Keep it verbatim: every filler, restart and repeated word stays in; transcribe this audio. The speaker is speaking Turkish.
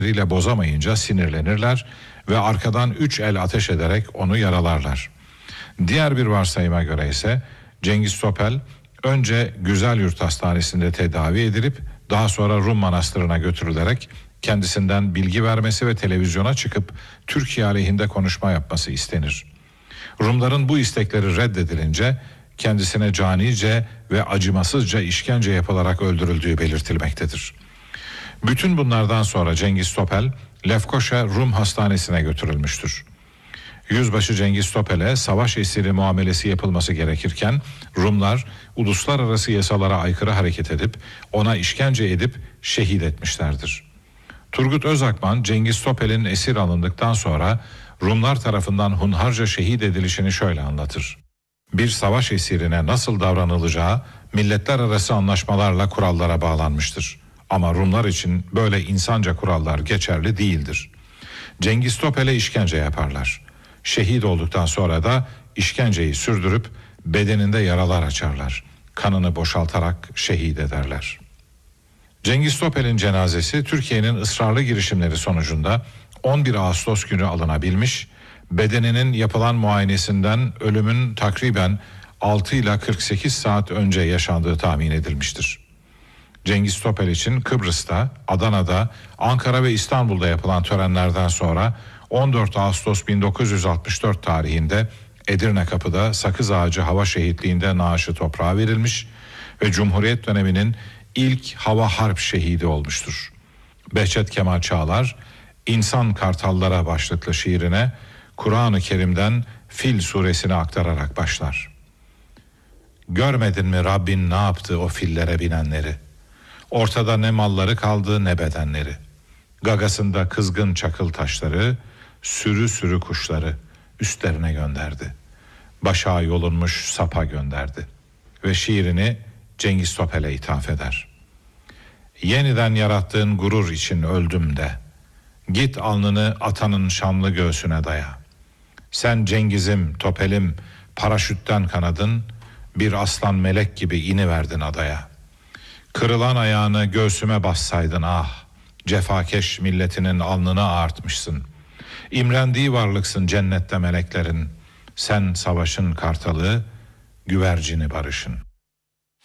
ile bozamayınca sinirlenirler ve arkadan üç el ateş ederek onu yaralarlar. Diğer bir varsayıma göre ise Cengiz Topel önce Güzelyurt Hastanesi'nde tedavi edilip daha sonra Rum Manastırı'na götürülerek kendisinden bilgi vermesi ve televizyona çıkıp Türkiye aleyhinde konuşma yapması istenir. Rumların bu istekleri reddedilince kendisine canice ve acımasızca işkence yapılarak öldürüldüğü belirtilmektedir. Bütün bunlardan sonra Cengiz Topel Lefkoşa Rum Hastanesi'ne götürülmüştür. Yüzbaşı Cengiz Topel'e savaş esiri muamelesi yapılması gerekirken Rumlar uluslararası yasalara aykırı hareket edip ona işkence edip şehit etmişlerdir. Turgut Özakman Cengiz Topel'in esir alındıktan sonra Rumlar tarafından hunharca şehit edilişini şöyle anlatır. Bir savaş esirine nasıl davranılacağı milletler arası anlaşmalarla kurallara bağlanmıştır. Ama Rumlar için böyle insanca kurallar geçerli değildir. Cengiz Topel'e işkence yaparlar. Şehit olduktan sonra da işkenceyi sürdürüp bedeninde yaralar açarlar. Kanını boşaltarak şehit ederler. Cengiz Topel'in cenazesi Türkiye'nin ısrarlı girişimleri sonucunda on bir Ağustos günü alınabilmiş, bedeninin yapılan muayenesinden ölümün takriben altı ila kırk sekiz saat önce yaşandığı tahmin edilmiştir. Cengiz Topel için Kıbrıs'ta, Adana'da, Ankara ve İstanbul'da yapılan törenlerden sonra on dört Ağustos bin dokuz yüz altmış dört tarihinde Edirne Kapı'da Sakız Ağacı Hava Şehitliği'nde naaşı toprağa verilmiş ve Cumhuriyet döneminin ilk hava harp şehidi olmuştur. Behçet Kemal Çağlar, İnsan Kartallara başlıklı şiirine Kur'an-ı Kerim'den Fil suresini aktararak başlar. Görmedin mi Rabbin ne yaptı o fillere binenleri? Ortada ne malları kaldı ne bedenleri. Gagasında kızgın çakıl taşları, sürü sürü kuşları üstlerine gönderdi. Başa yolunmuş sapa gönderdi. Ve şiirini Cengiz Topel'e ithaf eder. Yeniden yarattığın gurur için öldüm de, git alnını atanın şanlı göğsüne daya. Sen Cengiz'im, Topel'im, paraşütten kanadın, bir aslan melek gibi iniverdin adaya. Kırılan ayağını göğsüme bassaydın ah, cefakeş milletinin alnını ağartmışsın. İmrendiği varlıksın cennette meleklerin, sen savaşın kartalı, güvercini barışın.